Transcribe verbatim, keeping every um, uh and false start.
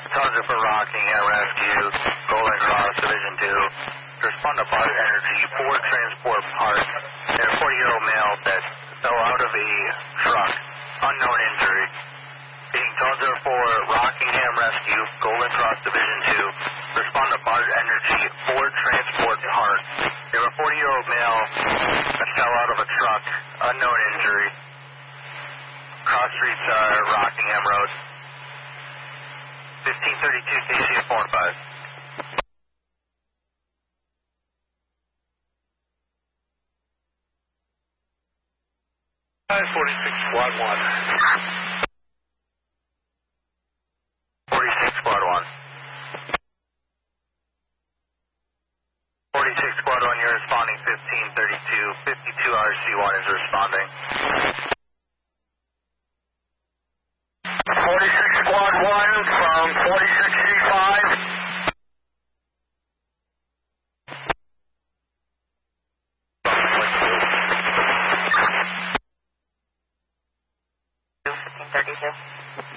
Tundra for Rockingham Rescue, Golden Cross, Division two. Respond to Bart Energy, Ford Transport Park. And a forty-year-old male that fell out of a truck, unknown injury. Being Tundra for Rockingham Rescue, Golden Cross, Division two. Respond to Bart Energy, Ford Transport Park. There were a forty-year-old male that fell out of a truck, unknown injury. Cross Streets, uh, Rockingham Road. fifteen thirty-two K C F four and five. forty-six Squad one. forty-six Squad one. forty-six Squad one, you're responding fifteen thirty-two. fifty-two R C one is responding. forty-six Squad one from forty-six C five. fifteen thirty-two.